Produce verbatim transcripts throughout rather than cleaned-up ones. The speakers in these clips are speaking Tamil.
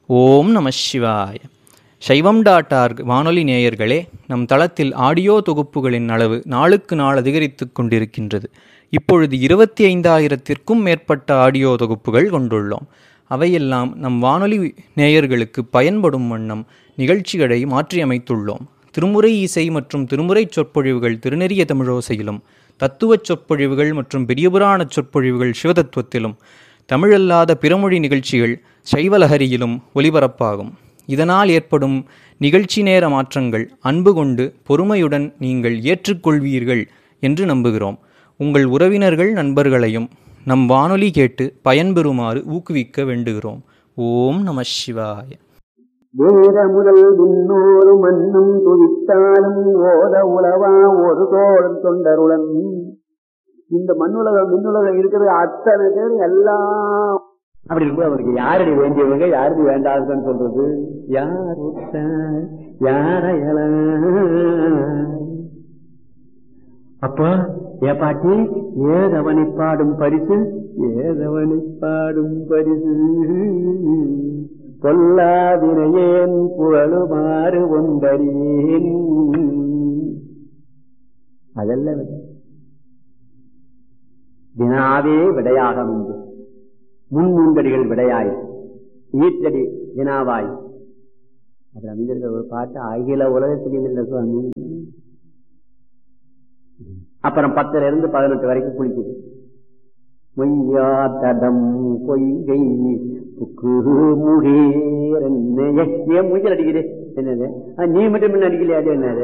ஓம் நம சிவாய. சைவம் டாட் ஆர்க் வானொலி நேயர்களே, நம் தளத்தில் ஆடியோ தொகுப்புகளின் அளவு நாளுக்கு நாள் அதிகரித்து கொண்டிருக்கின்றது. இப்பொழுது இருபத்தி ஐந்தாயிரத்திற்கும் மேற்பட்ட ஆடியோ தொகுப்புகள் கொண்டுள்ளோம். அவையெல்லாம் நம் வானொலி நேயர்களுக்கு பயன்படும் வண்ணம் நிகழ்ச்சிகளை மாற்றியமைத்துள்ளோம். திருமுறை இசை மற்றும் திருமுறை சொற்பொழிவுகள் திருநெறிய தமிழோசையிலும், தத்துவச் சொற்பொழிவுகள் மற்றும் பெரியபுராண சொற்பொழிவுகள் சிவதத்துவத்திலும், தமிழல்லாத பிறமொழி நிகழ்ச்சிகள் சைவலஹரியிலும் ஒலிபரப்பாகும். இதனால் ஏற்படும் நிகழ்ச்சி நேர மாற்றங்கள் அன்பு கொண்டு பொறுமையுடன் நீங்கள் ஏற்றுக்கொள்வீர்கள் என்று நம்புகிறோம். உங்கள் உறவினர்கள் நண்பர்களையும் நம் வானொலி கேட்டு பயன்பெறுமாறு ஊக்குவிக்க வேண்டுகிறோம். ஓம் நம சிவாய. வேத முதல் விண்ணோரு மண்ணும் துதித்தாலும் ஓத உலவா ஒரு தோழன் தொண்டருடன். இந்த மண்ணுலகம் மின்னுலகம் இருக்கிறது அத்தனை பேர் எல்லாம் அப்படி இருக்கும். அவருக்கு யாரடி வேண்டியவங்க யாரடி வேண்டாதுன்னு சொல்றது? யார் யாரையல அப்ப ஏ பாட்டி, ஏதவனை பாடும் பரிசு, ஏதவனை பாடும் பரிசு, பொல்லாவினையேன் புகழுமாறு ஒன்றறியேன். அதல்ல வினாவே விடையாக உண்டு. முன்மூன்றடிகள் விடையாய், ஈற்றடி வினாவாய். அப்படி அமைந்திருக்கிற ஒரு பாட்டு அகில உலகத்திலும் இல்லை சுவாமி. அப்புறம் பத்துல இருந்து பதினெட்டு வரைக்கும் குளிக்குது. மொய்யா தடம் பொய்கை ஏன் மூஞ்சல் அடிக்குது? என்னது நீ மட்டும் முன்ன அடிக்கலையா? என்னது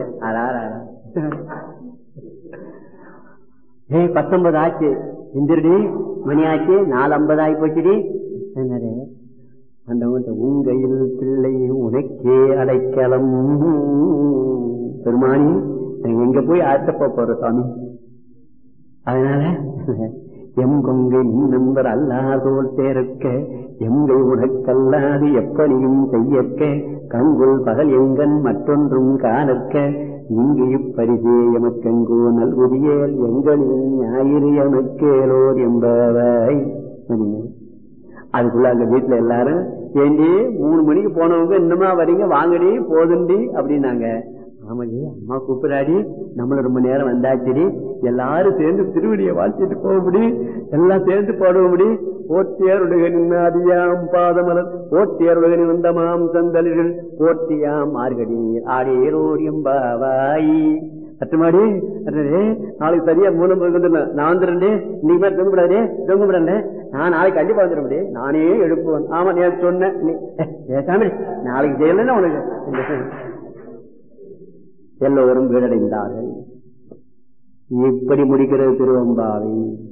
ஏய் பத்தொன்பது ஆச்சு, எந்திரடி மணி ஆச்சு, நாலு ஐம்பது ஆகி போச்சுடி. என்னது அந்த உங்கையில் பிள்ளை உனக்கே அடைக்கலம். பெருமானி எங்க போய் ஆத்தப்ப போற சாமி. அதனால எம் கொங்கை நண்பர் அல்லாதோல் தேர்க்க, எங்கை உனக்கல்லாது எப்படியும் செய்யற்க, கங்குள் பகல் எங்கன் மற்றொன்றும் காணற்க, இங்கு இப்பரிசே எமக்கெங்கோ நல்குதியேல் எங்களின் ஞாயிறு எமக்கேலோர் என்பவை. அதுக்குள்ள அங்க வீட்டுல எல்லாரும் ஏண்டி மூணு மணிக்கு போனவங்க இன்னமா வரீங்க, வாங்கடி போதுண்டி அப்படின்னாங்க. ஆமாடி அம்மா கூப்பிடாடி, நம்மள ரொம்ப நேரம் வந்தாச்சுடி, எல்லாரும் சேர்ந்து திருவடியை வாழ்த்திட்டு போக முடியும், எல்லாம் சேர்ந்து போட முடியும். ஓட்டியருடகனின் அதியாம் பாதமலர், ஓட்டியருடகனின் வந்தமாம் சந்தலிகள், ஓட்டியாம் மார்கடி ஆடேரோர் எம்பாவாய். அட்டுமாடி நாளைக்கு சரியா மூலம் நான் வந்துடுறே, இன்னைக்கு மாதிரி தொங்குபடாதே தொங்குபடல, நான் நாளைக்கு கண்டிப்பா வந்துட முடியும், நானே எழுப்புவேன். ஆமா நேற்று சொன்னேன், நாளைக்கு செய்யலன்னா உனக்கு. எல்லோரும் வீடடைந்தார்கள். இப்படி முடிக்கிறது திருவம்பாவை.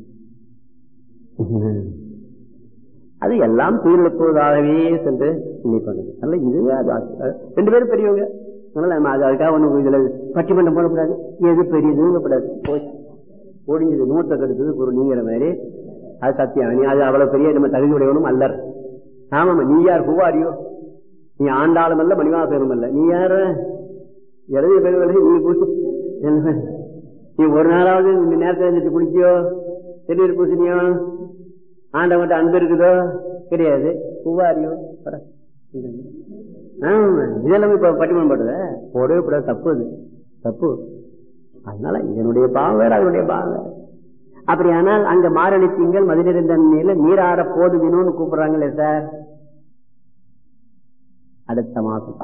அது எல்லாம் துயிலெழுப்புவதாகவே சென்று நினைப்பாங்க. அல்ல இதுவே ரெண்டு பேரும் பெரியவங்க. அதுக்காக ஒண்ணு இதுல பட்டிமன்றம் போடக்கூடாது, எது பெரியதுன்னு கூடாது. போச்சு ஒடிஞ்சது நூற்றை கெடுத்தது பொருள் நீங்கிற மாதிரி. அது சத்தியம். நீ அது அவ்வளவு பெரிய நம்ம தகுதி உடையவனும் அல்லர். ஆமாமா, நீ யார்? பூவாரியோ? நீ ஆண்டாளும் அல்ல மணிவாசனும் அல்ல. நீ யாரு? எழுதிய பெருவரை நீ பூசி, நீ ஒரு நாளாவது இந்த நேரத்தை எழுந்துட்டு குளிக்கியோ, தெரியல பூசணியோ, ஆண்டவன்ட்ட அன்பு இருக்குதோ? கிடையாது. பூவாரியோ? ஆமா, இதெல்லாம் இப்ப பட்டிமன்றம் போடுறத போடவே கூடாது, தப்பு. அது தப்பு. அதனால இதனுடைய பாவம் வேற, அதனுடைய பாவம் வேற. அப்படியானால் அங்க மாரணி திங்கள் மது நிறைந்த நீராட போதுவினோன்னு கூப்பிடுறாங்களே சார். அடுத்த மாசம்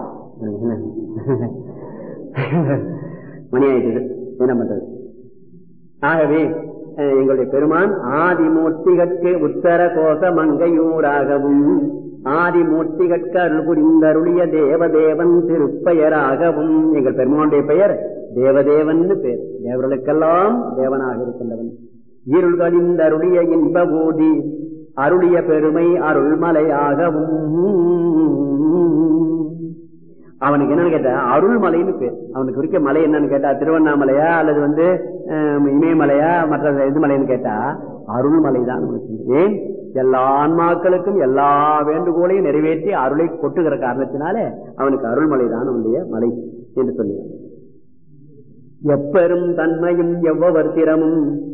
மணி ஆயிட்டது, என்ன பண்றது? ஆகவே எங்களுடைய பெருமான் ஆதிமூர்த்திகற்கு உத்தர கோச மங்கையூராகவும், ஆதிமூர்த்திகற்கு அருள் புரிந்தருளிய தேவதேவன் திருப்பெயராகவும். எங்கள் பெருமானுடைய பெயர் தேவதேவன் பெயர். தேவர்களுக்கெல்லாம் தேவனாக இருக்கின்றவன். இருள்களிந்தருளிய இன்ப ஊதி அருளிய பெருமை அருள்மலையாகவும். அவனுக்கு என்னன்னு கேட்டா அருள்மலைன்னு பேர். அவனுக்கு குறிக்க மலை என்னன்னு கேட்டா திருவண்ணாமலையா அல்லது வந்து இமயமலையா மற்ற இது மலைன்னு கேட்டா அருள்மலை தான். ஏன்? எல்லா ஆன்மாக்களுக்கும் எல்லா வேண்டுகோளையும் நிறைவேற்றி அருளை கொட்டுகிற காரணத்தினால அவனுக்கு அருள்மலை தான் அவனுடைய மலை என்று சொல்லுவான். எப்பெரும் தன்மையும் எவ்வவர் திறமும்